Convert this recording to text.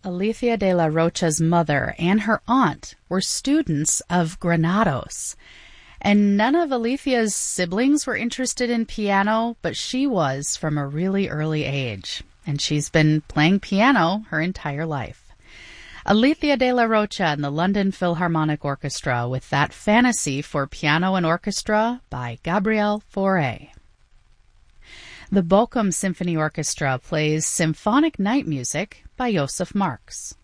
Alicia de la Rocha's mother and her aunt were students of Granados. And none of Alicia's siblings were interested in piano, but she was from a really early age. And she's been playing piano her entire life. Alicia de la Rocha and the London Philharmonic Orchestra with that Fantasy for Piano and Orchestra by Gabriel Fauré. The Bochum Symphony Orchestra plays Symphonic Night Music by Josef Marx.